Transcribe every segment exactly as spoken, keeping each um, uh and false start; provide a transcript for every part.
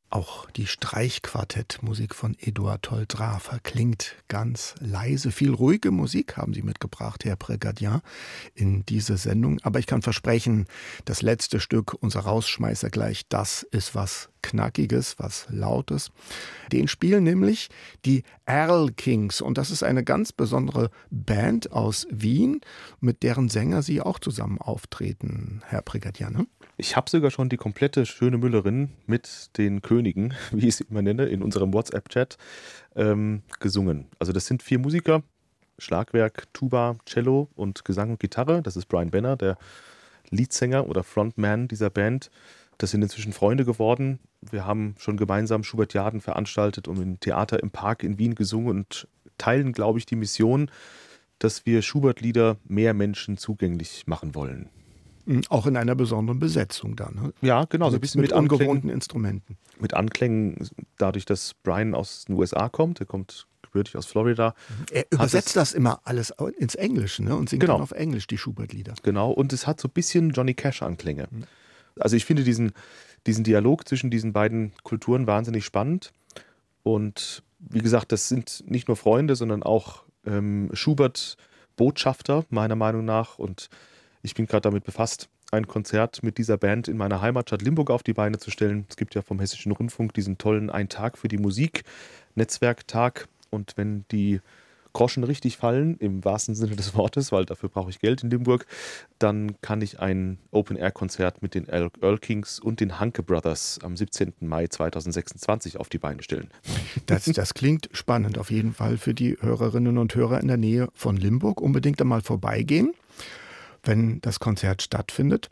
Auch die Streichquartettmusik von Eduard Toll-Drafer klingt ganz leise. Viel ruhige Musik haben Sie mitgebracht, Herr Prégardien, in diese Sendung. Aber ich kann versprechen, das letzte Stück, unser Rausschmeißer gleich, das ist was Knackiges, was Lautes. Den spielen nämlich die Earl Kings. Und das ist eine ganz besondere Band aus Wien, mit deren Sänger Sie auch zusammen auftreten, Herr Prégardien, ne? Ich habe sogar schon die komplette Schöne Müllerin mit den Königen, wie ich sie immer nenne, in unserem WhatsApp-Chat ähm, gesungen. Also das sind vier Musiker, Schlagwerk, Tuba, Cello und Gesang und Gitarre. Das ist Brian Benner, der Leadsänger oder Frontman dieser Band. Das sind inzwischen Freunde geworden. Wir haben schon gemeinsam Schubertiaden veranstaltet und im Theater im Park in Wien gesungen und teilen, glaube ich, die Mission, dass wir Schubert-Lieder mehr Menschen zugänglich machen wollen. Auch in einer besonderen Besetzung dann. Ne? Ja, genau. So ein bisschen mit, mit ungewohnten Instrumenten. Mit Anklängen, dadurch, dass Brian aus den U S A kommt. Er kommt gebürtig aus Florida. Er übersetzt das immer alles ins Englische, ne? Und singt genau. dann auf Englisch die Schubert-Lieder. Genau, und es hat so ein bisschen Johnny Cash-Anklänge. Mhm. Also ich finde diesen, diesen Dialog zwischen diesen beiden Kulturen wahnsinnig spannend. Und wie gesagt, das sind nicht nur Freunde, sondern auch ähm, Schubert-Botschafter, meiner Meinung nach. Und ich bin gerade damit befasst, ein Konzert mit dieser Band in meiner Heimatstadt Limburg auf die Beine zu stellen. Es gibt ja vom Hessischen Rundfunk diesen tollen Ein Tag für die Musik, Netzwerktag. Und wenn die Groschen richtig fallen, im wahrsten Sinne des Wortes, weil dafür brauche ich Geld in Limburg, dann kann ich ein Open-Air-Konzert mit den Earl Kings und den Hanke Brothers am siebzehnten Mai zweitausendsechsundzwanzig auf die Beine stellen. Das, das klingt spannend auf jeden Fall für die Hörerinnen und Hörer in der Nähe von Limburg. Unbedingt einmal vorbeigehen, wenn das Konzert stattfindet.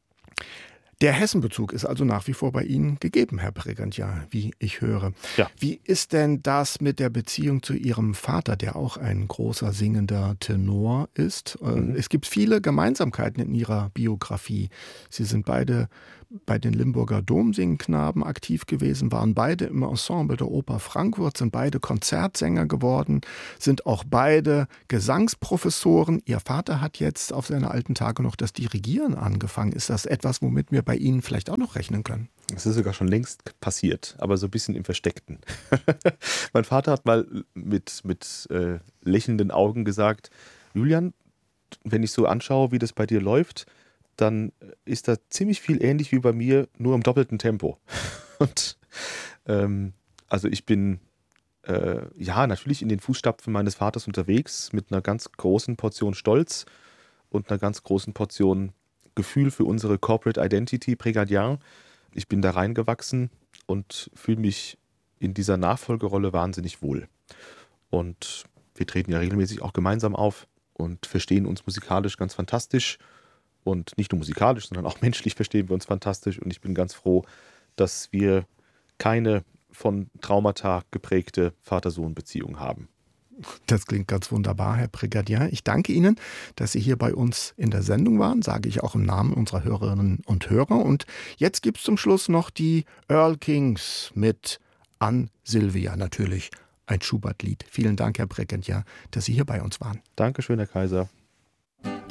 Der Hessenbezug ist also nach wie vor bei Ihnen gegeben, Herr Prégardien, wie ich höre. Ja. Wie ist denn das mit der Beziehung zu Ihrem Vater, der auch ein großer singender Tenor ist? Mhm. Es gibt viele Gemeinsamkeiten in Ihrer Biografie. Sie sind beide bei den Limburger Domsingknaben aktiv gewesen, waren beide im Ensemble der Oper Frankfurt, sind beide Konzertsänger geworden, sind auch beide Gesangsprofessoren. Ihr Vater hat jetzt auf seine alten Tage noch das Dirigieren angefangen. Ist das etwas, womit wir bei Ihnen vielleicht auch noch rechnen können? Das ist sogar schon längst passiert, aber so ein bisschen im Versteckten. Mein Vater hat mal mit, mit äh, lächelnden Augen gesagt, Julian, wenn ich so anschaue, wie das bei dir läuft, dann ist da ziemlich viel ähnlich wie bei mir, nur im doppelten Tempo. Und ähm, also ich bin äh, ja natürlich in den Fußstapfen meines Vaters unterwegs mit einer ganz großen Portion Stolz und einer ganz großen Portion Gefühl für unsere Corporate Identity Prégardien. Ich bin da reingewachsen und fühle mich in dieser Nachfolgerolle wahnsinnig wohl. Und wir treten ja regelmäßig auch gemeinsam auf und verstehen uns musikalisch ganz fantastisch. Und nicht nur musikalisch, sondern auch menschlich verstehen wir uns fantastisch. Und ich bin ganz froh, dass wir keine von Traumata geprägte Vater-Sohn-Beziehung haben. Das klingt ganz wunderbar, Herr Prégardien. Ich danke Ihnen, dass Sie hier bei uns in der Sendung waren, sage ich auch im Namen unserer Hörerinnen und Hörer. Und jetzt gibt es zum Schluss noch die Earl Kings mit An Silvia, natürlich ein Schubert-Lied. Vielen Dank, Herr Prégardien, dass Sie hier bei uns waren. Dankeschön, Herr Kaiser.